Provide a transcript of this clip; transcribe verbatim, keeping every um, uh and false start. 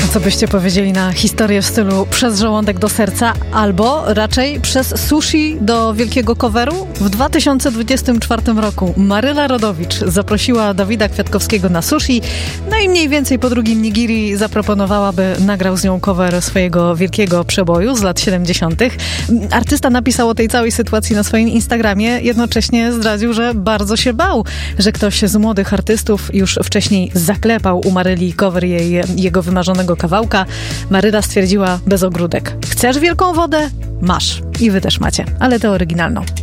Co byście powiedzieli na historię w stylu przez żołądek do serca, albo raczej przez sushi do wielkiego coveru? W dwa tysiące dwudziestym czwartym roku Maryla Rodowicz zaprosiła Dawida Kwiatkowskiego na sushi, no i mniej więcej po drugim nigiri zaproponowała, by nagrał z nią cover swojego wielkiego przeboju z lat siedemdziesiątych. Artysta napisał o tej całej sytuacji na swoim Instagramie, jednocześnie zdradził, że bardzo się bał, że ktoś z młodych artystów już wcześniej zaklepał u Maryli cover jej, jego wymarzonego kawałka. Maryla stwierdziła bez ogródek: chcesz wielką wodę? Masz. I wy też macie, ale tę oryginalną.